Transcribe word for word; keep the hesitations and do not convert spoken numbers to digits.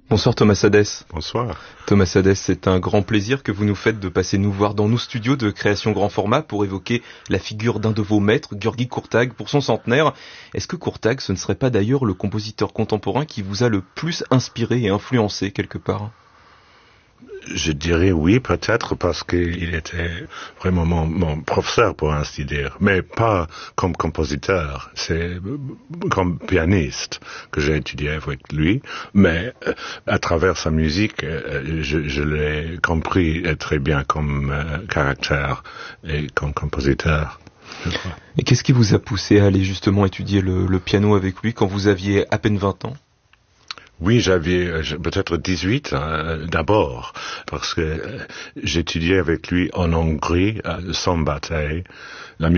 Bonsoir Thomas Sadès. Bonsoir. Thomas Sadès, c'est un grand plaisir que vous nous faites de passer nous voir dans nos studios de création grand format pour évoquer la figure d'un de vos maîtres, György Kurtág, pour son centenaire. Est-ce que Kurtág, ce ne serait pas d'ailleurs le compositeur contemporain qui vous a le plus inspiré et influencé quelque part ? Je dirais oui, peut-être, parce qu'il était vraiment mon, mon professeur, pour ainsi dire, mais pas comme compositeur. C'est comme pianiste que j'ai étudié avec lui, mais à travers sa musique, je, je l'ai compris très bien comme euh, caractère et comme compositeur. Et qu'est-ce qui vous a poussé à aller justement étudier le, le piano avec lui quand vous aviez à peine vingt ans ? Oui, j'avais peut-être dix-huit euh, d'abord, parce que euh, j'étudiais avec lui en Hongrie, à Szombathely, la